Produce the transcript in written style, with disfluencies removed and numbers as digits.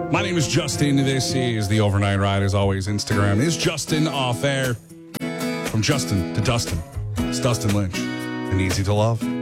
My name is Justin. This is the Overnight Ride. As always, Instagram is Justin Off Air. From Justin to Dustin, it's Dustin Lynch and Easy to Love.